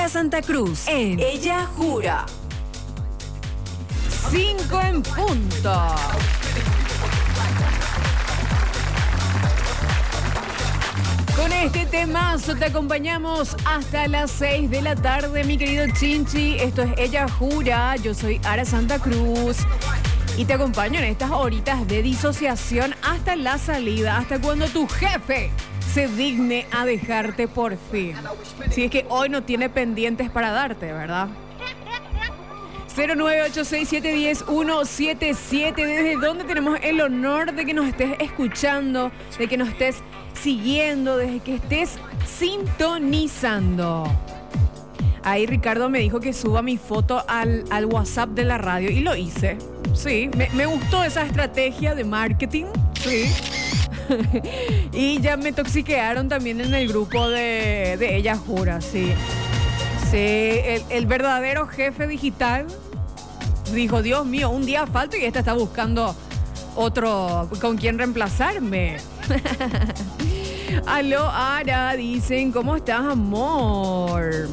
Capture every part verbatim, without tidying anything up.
Ara Santa Cruz en Ella Jura. Cinco en punto. Con este temazo te acompañamos hasta las seis de la tarde, mi querido Chinchi. Esto es Ella Jura, yo soy Ara Santa Cruz y te acompaño en estas horitas de disociación hasta la salida, hasta cuando tu jefe se digne a dejarte por fin. Si es que hoy no tiene pendientes para darte, ¿verdad? cero nueve ocho seis siete uno cero uno siete siete. ¿Desde dónde tenemos el honor de que nos estés escuchando, de que nos estés siguiendo, de que estés sintonizando? Ahí Ricardo me dijo que suba mi foto al, al WhatsApp de la radio y lo hice. Sí, me, me gustó esa estrategia de marketing. Sí. Y ya me toxiquearon también en el grupo de, de Ella Jura, sí. Sí, el, el verdadero jefe digital dijo, Dios mío, un día falta y esta está buscando otro con quien reemplazarme. Aló, Ara, dicen, ¿cómo estás, amor?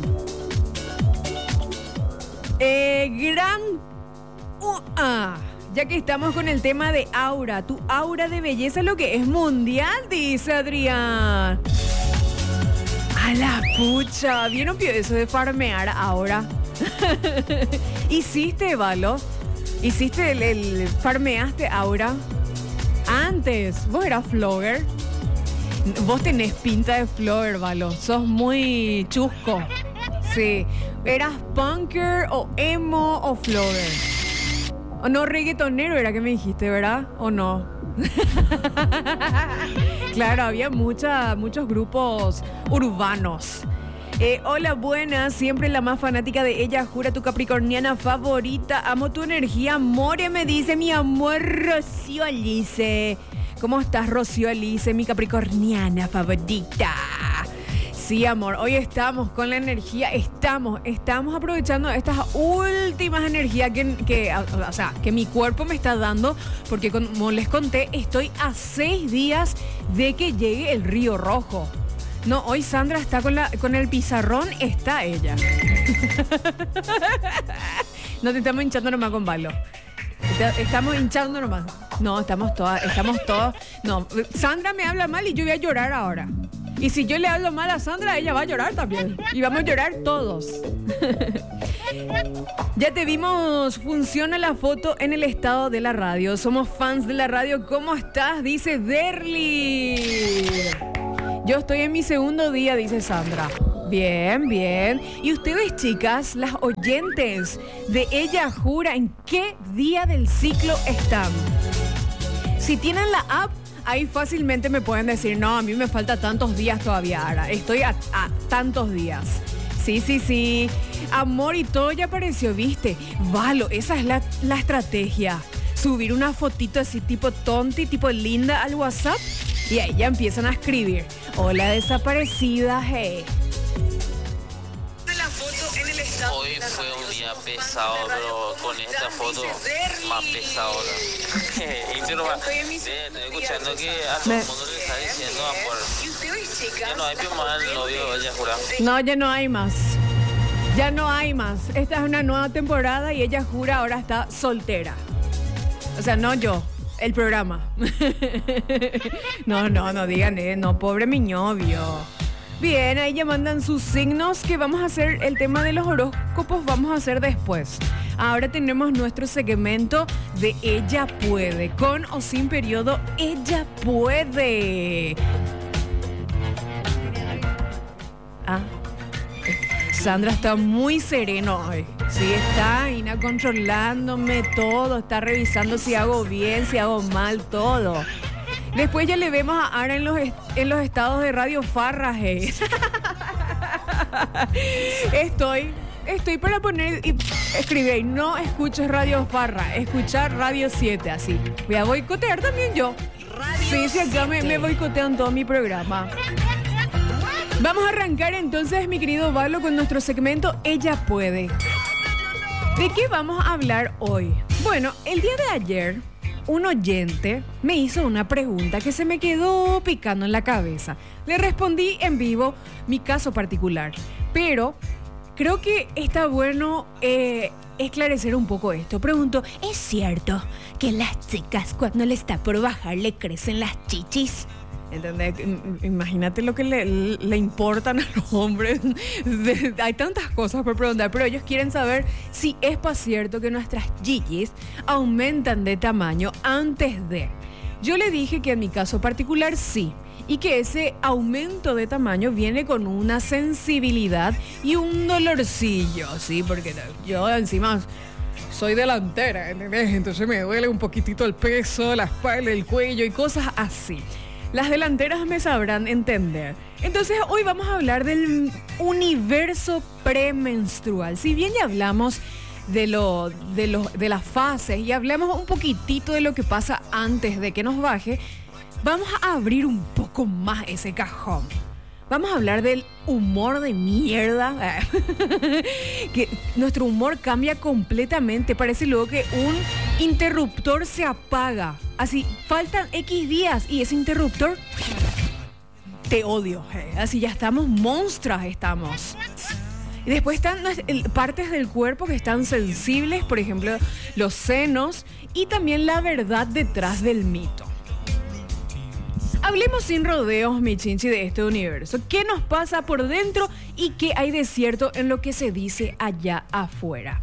Eh, gran... Uh, ah, ya que estamos con el tema de aura, tu aura de belleza lo que es mundial, dice Adrián. A la pucha, ¿vieron eso de farmear ahora? ¿Hiciste, Valo? ¿Hiciste el, el farmeaste ahora? Antes, vos eras flogger. Vos tenés pinta de flogger, Valo. Sos muy chusco. Sí. ¿Eras punker o emo o flogger? O no, reggaetonero era que me dijiste, ¿verdad? ¿O no? Claro, había mucha, muchos grupos urbanos. Eh, hola, buenas, siempre la más fanática de Ella Jura, tu capricorniana favorita. Amo tu energía, more, me dice mi amor Rocío Alice. ¿Cómo estás, Rocío Alice, mi capricorniana favorita? Sí, amor, hoy estamos con la energía, estamos, estamos aprovechando estas últimas energías que, que, o sea, que mi cuerpo me está dando, porque como les conté, estoy a seis días de que llegue el Río Rojo. No, hoy Sandra está con, la, con el pizarrón, está ella. No te estamos hinchando nomás con Valo. Estamos hinchando nomás. No, estamos todas, estamos todos. No, Sandra me habla mal y yo voy a llorar ahora. Y si yo le hablo mal a Sandra, ella va a llorar también. Y vamos a llorar todos. Ya te vimos, funciona la foto en el estado de la radio. Somos fans de la radio. ¿Cómo estás? Dice Derly. Yo estoy en mi segundo día, dice Sandra. Bien, bien. ¿Y ustedes, chicas, las oyentes de Ella Jura, en qué día del ciclo están? Si tienen la app, ahí fácilmente me pueden decir, no, a mí me falta tantos días todavía, Ara. Estoy a, a tantos días. Sí, sí, sí. Amor y todo ya apareció, ¿viste? Valo, esa es la, la estrategia. Subir una fotito así tipo tonti, tipo linda al WhatsApp y ahí ya empiezan a escribir. Hola, desaparecida, hey. Hoy fue un día pesado, pero con esta foto más pesado. Y yo no estoy escuchando que a todo el mundo le está diciendo amor. Ya no hay más el novio de Ella Jura. No, ya no hay más. Ya no hay más. Esta es una nueva temporada y Ella Jura ahora está soltera. O sea, no yo, el programa. No, no, no digan, eh, no, pobre mi novio. Bien, ahí ya mandan sus signos, que vamos a hacer el tema de los horóscopos, vamos a hacer después. Ahora tenemos nuestro segmento de Ella Puede, con o sin periodo, Ella Puede. Ah, Sandra está muy sereno hoy. Sí, está Ina controlándome todo, está revisando si hago bien, si hago mal, todo. Después ya le vemos a Ara en los, est- en los estados de Radio Farraje. Estoy, estoy para poner y escribir, no escuches Radio Farra, escuchar Radio siete, así. Voy a boicotear también yo. Radio sí, sí, acá me, me boicotean todo mi programa. Vamos a arrancar entonces, mi querido Valo, con nuestro segmento Ella Puede. ¿De qué vamos a hablar hoy? Bueno, el día de ayer, un oyente me hizo una pregunta que se me quedó picando en la cabeza. Le respondí en vivo mi caso particular, pero creo que está bueno eh, esclarecer un poco esto. Pregunto, ¿es cierto que las chicas cuando le está por bajar le crecen las chichis? ¿Entendés? Imagínate lo que le, le importan a los hombres. De, hay tantas cosas por preguntar, pero ellos quieren saber si es para cierto que nuestras chichis aumentan de tamaño antes de. Yo le dije que en mi caso particular sí, y que ese aumento de tamaño viene con una sensibilidad y un dolorcillo, ¿sí? Porque yo encima soy delantera, ¿entendés? Entonces me duele un poquitito el peso, la espalda, el cuello y cosas así. Las delanteras me sabrán entender. Entonces hoy vamos a hablar del universo premenstrual. Si bien ya hablamos de, lo, de, lo, de las fases y hablamos un poquitito de lo que pasa antes de que nos baje, vamos a abrir un poco más ese cajón. Vamos a hablar del humor de mierda. Que nuestro humor cambia completamente. Parece luego que un interruptor se apaga. Así, faltan X días y ese interruptor... Te odio. Eh. Así ya estamos monstruas, estamos. Y después están partes del cuerpo que están sensibles. Por ejemplo, los senos. Y también la verdad detrás del mito. Hablemos sin rodeos, mi chinchi, de este universo. ¿Qué nos pasa por dentro y qué hay de cierto en lo que se dice allá afuera?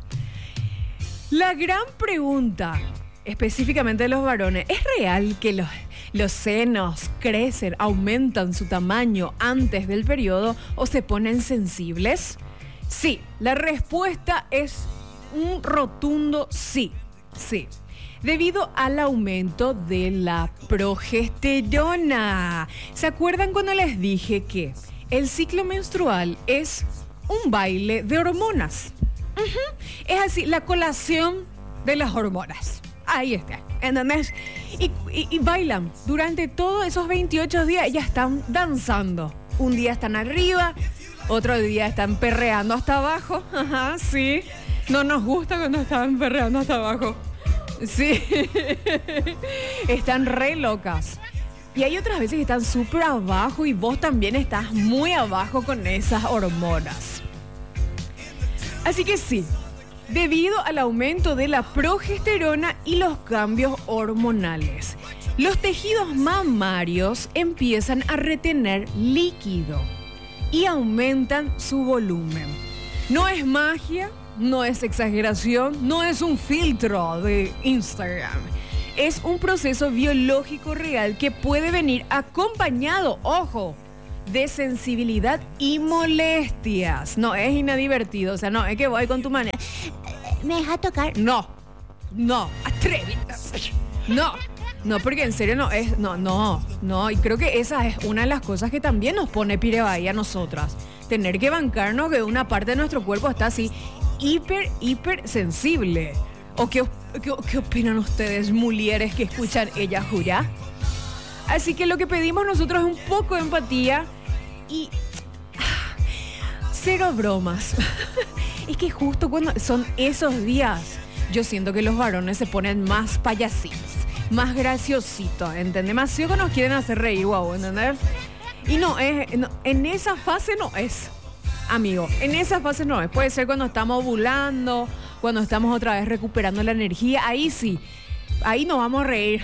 La gran pregunta, específicamente de los varones, ¿es real que los, los senos crecen, aumentan su tamaño antes del periodo o se ponen sensibles? Sí, la respuesta es un rotundo sí, sí. Debido al aumento de la progesterona. ¿Se acuerdan cuando les dije que el ciclo menstrual es un baile de hormonas? Uh-huh. Es así, la colación de las hormonas. Ahí está, ¿entendés? Y, y, y bailan. Durante todos esos veintiocho días ellas están danzando. Un día están arriba, otro día están perreando hasta abajo. Ajá, sí. No nos gusta cuando están perreando hasta abajo. Sí, están re locas. Y hay otras veces que están súper abajo y vos también estás muy abajo con esas hormonas. Así que sí, debido al aumento de la progesterona y los cambios hormonales, los tejidos mamarios empiezan a retener líquido y aumentan su volumen. No es magia. No es exageración, no es un filtro de Instagram. Es un proceso biológico real que puede venir acompañado, ojo, de sensibilidad y molestias. No es inadivertido, o sea, no es que voy con tu manera. ¿Me deja tocar? No, no, atrévete. No, no, porque en serio no es, no, no, no. Y creo que esa es una de las cosas que también nos pone pirebaí a nosotras. Tener que bancarnos que una parte de nuestro cuerpo está así hiper, hiper sensible. ¿O qué, qué, qué opinan ustedes, mulieres que escuchan Ella Jura? Así que lo que pedimos nosotros es un poco de empatía y ah, cero bromas. Es que justo cuando son esos días, yo siento que los varones se ponen más payasitos, más graciositos, ¿entendés? Demasiado que nos quieren hacer reír, guau, ¿entendés? Y no, es, no, en esa fase no es. Amigo, en esa fase no es. Puede ser cuando estamos ovulando, cuando estamos otra vez recuperando la energía. Ahí sí, ahí nos vamos a reír.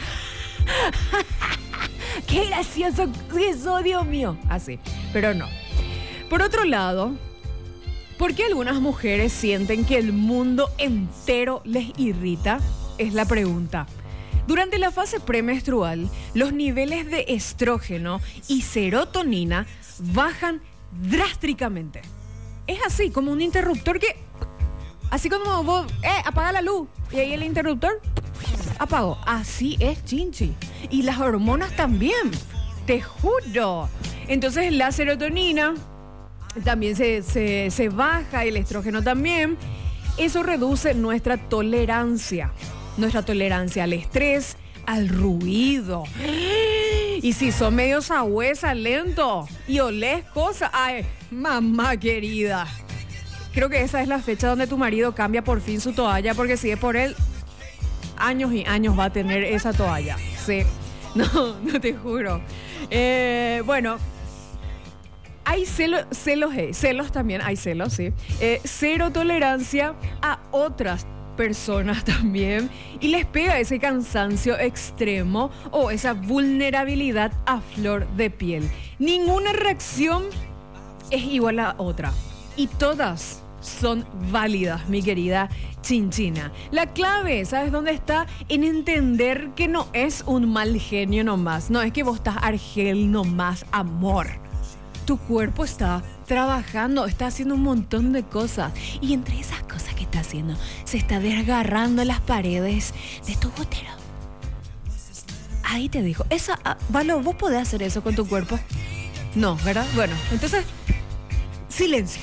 ¡Qué gracioso eso, Dios mío! Así, pero no. Por otro lado, ¿por qué algunas mujeres sienten que el mundo entero les irrita? Es la pregunta. Durante la fase premenstrual, los niveles de estrógeno y serotonina bajan drásticamente. Es así, como un interruptor que... Así como vos... ¡Eh, apaga la luz! Y ahí el interruptor... apagó. Así es, chinchi. Y las hormonas también. Te juro. Entonces la serotonina también se, se, se baja, el estrógeno también. Eso reduce nuestra tolerancia. Nuestra tolerancia al estrés, al ruido. Y si son medio sabuesa, lento y olés cosas, ay, mamá querida. Creo que esa es la fecha donde tu marido cambia por fin su toalla, porque si es por él, años y años va a tener esa toalla. Sí, no, no te juro. Eh, bueno, Hay celo, celos, eh, celos también, hay celos, sí. Eh, cero tolerancia a otras personas también y les pega ese cansancio extremo o esa vulnerabilidad a flor de piel. Ninguna reacción es igual a otra y todas son válidas, mi querida Chinchina. La clave, ¿sabes dónde está? En entender que no es un mal genio nomás, no es que vos estás argel nomás, amor. Tu cuerpo está trabajando, está haciendo un montón de cosas. Y entre esas cosas que está haciendo, se está desgarrando las paredes de tu útero. Ahí te dijo, esa, ah, Valo, ¿vos podés hacer eso con tu cuerpo? No, ¿verdad? Bueno, entonces, silencio.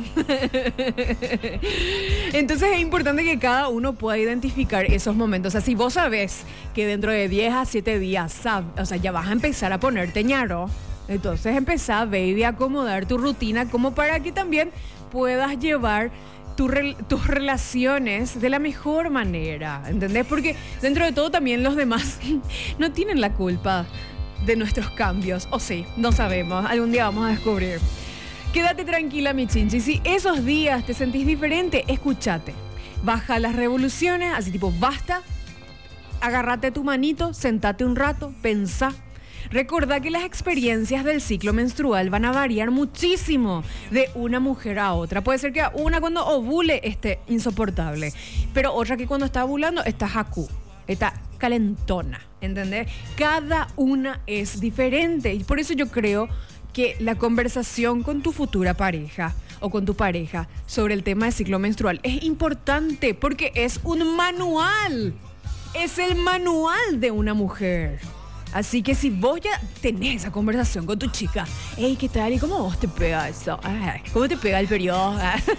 Entonces es importante que cada uno pueda identificar esos momentos. O sea, si vos sabés que dentro de diez a siete días, sab- o sea, ya vas a empezar a ponerte ñaro, entonces empezá, baby, a acomodar tu rutina como para que también puedas llevar tu re- tus relaciones de la mejor manera, ¿entendés? Porque dentro de todo también los demás no tienen la culpa de nuestros cambios, o sí, no sabemos, algún día vamos a descubrir. Quédate tranquila, mi chinchi, si esos días te sentís diferente, escúchate, baja las revoluciones, así tipo, basta, agárrate tu manito, sentate un rato, pensá. Recordá que las experiencias del ciclo menstrual van a variar muchísimo de una mujer a otra. Puede ser que una cuando ovule esté insoportable, pero otra que cuando está ovulando está jacu, está calentona, ¿entendés? Cada una es diferente y por eso yo creo que la conversación con tu futura pareja o con tu pareja sobre el tema del ciclo menstrual es importante porque es un manual, es el manual de una mujer. Así que si vos ya tenés esa conversación con tu chica, hey, ¿qué tal? ¿Y cómo vos te pega eso? Ay, ¿cómo te pega el periodo?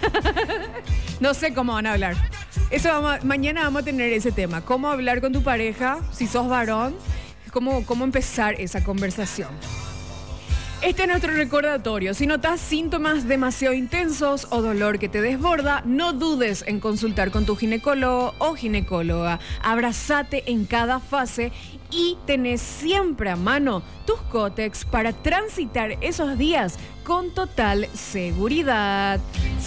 No sé cómo van a hablar. Eso vamos a, mañana vamos a tener ese tema. ¿Cómo hablar con tu pareja? Si sos varón, ¿cómo, cómo empezar esa conversación? Este es nuestro recordatorio. Si notas síntomas demasiado intensos o dolor que te desborda, no dudes en consultar con tu ginecólogo o ginecóloga. Abrazate en cada fase y tenés siempre a mano tus Kotex para transitar esos días con total seguridad.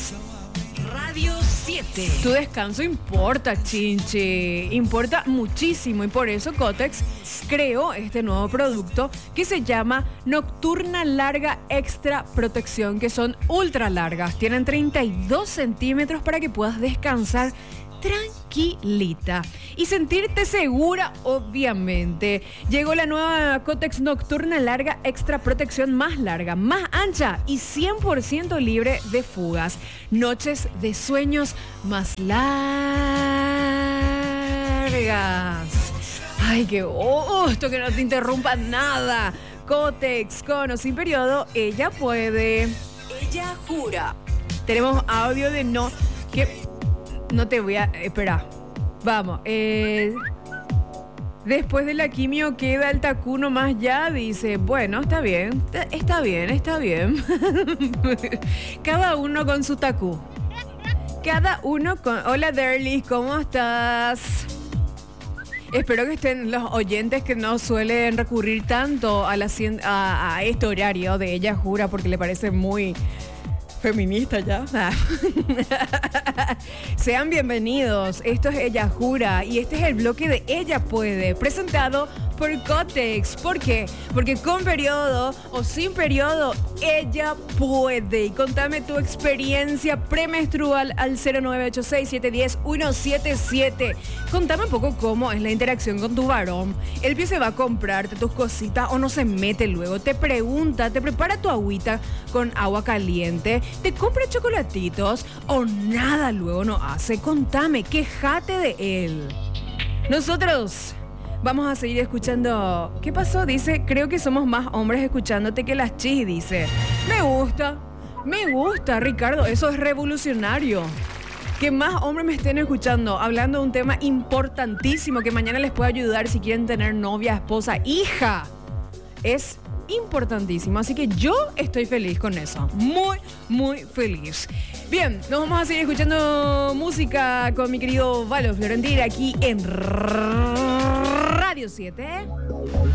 Radio siete. Tu descanso importa, chinche, importa muchísimo y por eso Kotex creó este nuevo producto que se llama Nocturna Larga Extra Protección, que son ultra largas, tienen treinta y dos centímetros para que puedas descansar tranquilita y sentirte segura, obviamente. Llegó la nueva Kotex Nocturna Larga Extra Protección, más larga, más ancha y cien por ciento libre de fugas. Noches de sueños más largas. Ay, qué gusto que no te interrumpa nada. Kotex, con o sin periodo, ella puede. Ella jura. Tenemos audio de no... que no te voy a... Espera. Vamos. Eh, después de la quimio queda el tacú nomás ya. Dice, bueno, está bien. Está bien, está bien. Cada uno con su tacú. Cada uno con... Hola, Derlis, ¿cómo estás? Espero que estén los oyentes que no suelen recurrir tanto a, la, a, a este horario de Ella Jura porque le parece muy... feminista ya. Sean bienvenidos. Esto es Ella Jura y este es el bloque de Ella Puede, presentado por Kotex. ¿Por qué? Porque con periodo o sin periodo, ella puede. Y contame tu experiencia premenstrual al cero nueve ocho seis, siete uno cero, uno siete siete. Contame un poco cómo es la interacción con tu varón. El pie se va a comprarte tus cositas o no se mete luego. Te pregunta, te prepara tu agüita con agua caliente, te compra chocolatitos o nada luego no hace. Contame, quejate de él. Nosotros vamos a seguir escuchando. ¿Qué pasó? Dice, creo que somos más hombres escuchándote que las chis, dice. Me gusta, me gusta, Ricardo, eso es revolucionario. Que más hombres me estén escuchando, hablando de un tema importantísimo que mañana les puede ayudar si quieren tener novia, esposa, hija. Es importantísimo, así que yo estoy feliz con eso, muy, muy feliz. Bien, nos vamos a seguir escuchando música con mi querido Valo Florentín aquí en Radio siete.